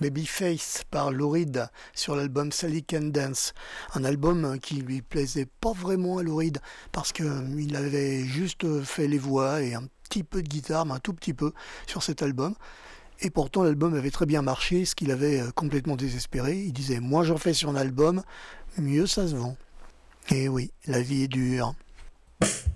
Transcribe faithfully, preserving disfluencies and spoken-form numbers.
Babyface par Lou Reed sur l'album Sally Can Dance, un album qui lui plaisait pas vraiment à Lou Reed parce qu'il avait juste fait les voix et un petit peu de guitare, mais un tout petit peu sur cet album. Et pourtant l'album avait très bien marché, ce qu'il avait complètement désespéré. Il disait moins j'en fais sur un album, mieux ça se vend. Et oui, la vie est dure.